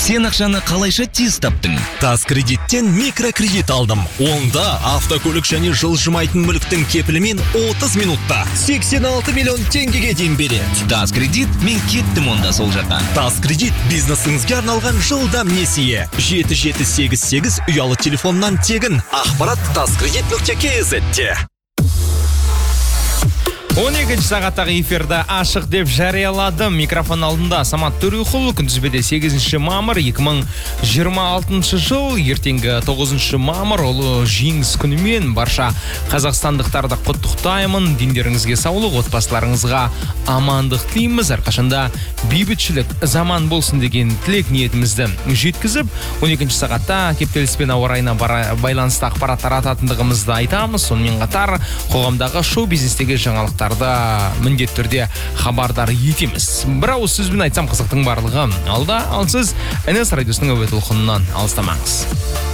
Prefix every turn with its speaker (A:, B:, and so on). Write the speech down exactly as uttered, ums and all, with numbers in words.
A: Сен ақшаны қалайша тез таптың?
B: Тас кредиттен микрокредит алдым. Онда автокөлік және жылжымайтын мүліктің кепілімен отыз минутта сексен алты миллион теңгеге дейін береді.
A: Тас кредит, мен кеттім онда сол жаққа.
B: Тас кредит бизнесіңізге арналған жылдам несие. жеті жеті сегіз сегіз ұялы телефоннан тегін. Ақпарат таскредит нүкте кз-те.
C: он екінші сағаттағы эфирді ашық деп жарияладым. Микрофон алдында Самат Төрехұл. Күнтізбеде сегізінші мамыр екі мың жиырма алтыншы жыл, ертеңгі тоғызыншы мамыр ұлы жеңіс күнімен барша қазақстандықтарды құттықтаймын. Дендеріңізге саулық, отбасыларыңызға амандық тілейміз. Әрқашанда бейбітшілік заман болсын деген тілек ниетімізді жеткізіп, он екінші сағатта кептеліспен ауа райына байланысты ақпарат тарататындығымызды айтамыз. Сонымен қатар қоғамдағы шоу-бизнестегі жаңалықтар міндетті түрде хабардар етеміз. Бір ауыз сөзбен айтсам, қызықтың барлығы алда, ал сіз эн эс радиосының әуе толқынынан алыстамаңыз.